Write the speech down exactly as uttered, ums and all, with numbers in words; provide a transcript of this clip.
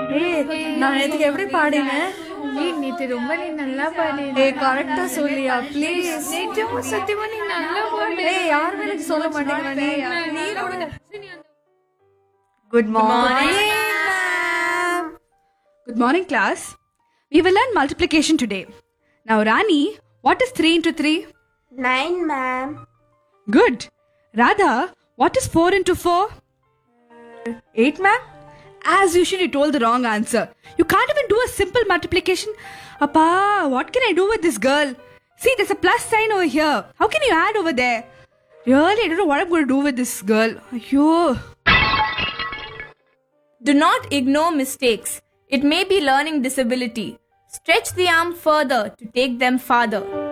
ஏய் நான் நேத்துக்கு எப்படி பாடினேன்? ஏய் நேத்து ரொம்ப நீ நல்லா பாடி. ஏய் கரெக்டா சொல்லியா ப்ளீஸ். நிஜமா சத்தியமா நீ நல்லா பாடி. ஏய் யாருமே எனக்கு சொல்ல மாட்டேங்கிறாங்க. நீ கூட. Good morning, ma'am. Good morning, class. We will learn multiplication today. Now, Rani, what is three into three? Nine, ma'am. Good. Radha, what is four into four? Eight, ma'am. As usual, you told the wrong answer. You can't even do a simple multiplication. Appa, what can I do with this girl? See, there's a plus sign over here. How can you add over there? Really, I don't know what I'm going to do with this girl. Ayyo. Do not ignore mistakes. It may be learning disability. Stretch the arm further to take them farther.